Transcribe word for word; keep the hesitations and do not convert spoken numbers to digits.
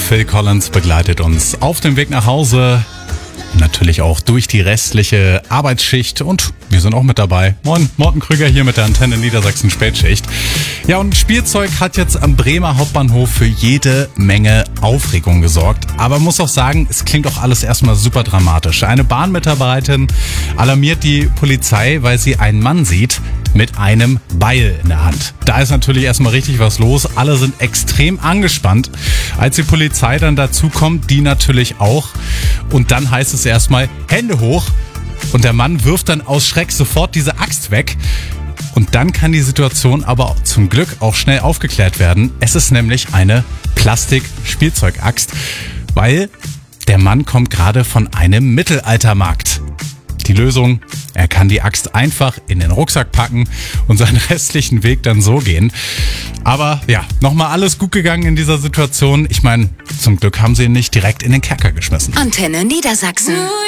Phil Collins begleitet uns auf dem Weg nach Hause. Natürlich auch durch die restliche Arbeitsschicht und wir sind auch mit dabei. Moin, Morten Krüger hier mit der Antenne Niedersachsen Spätschicht. Ja, und Spielzeug hat jetzt am Bremer Hauptbahnhof für jede Menge Aufregung gesorgt. Aber man muss auch sagen, es klingt auch alles erstmal super dramatisch. Eine Bahnmitarbeiterin alarmiert die Polizei, weil sie einen Mann sieht mit einem Beil in der Hand. Da ist natürlich erstmal richtig was los. Alle sind extrem angespannt. Als die Polizei dann dazu kommt, die natürlich auch. Und dann heißt es erstmal Hände hoch. Und der Mann wirft dann aus Schreck sofort diese Axt weg. Und dann kann die Situation aber zum Glück auch schnell aufgeklärt werden. Es ist nämlich eine Plastik-Spielzeugaxt, weil der Mann kommt gerade von einem Mittelaltermarkt. Die Lösung, er kann die Axt einfach in den Rucksack packen und seinen restlichen Weg dann so gehen. Aber ja, nochmal alles gut gegangen in dieser Situation. Ich meine, zum Glück haben sie ihn nicht direkt in den Kerker geschmissen. Antenne Niedersachsen.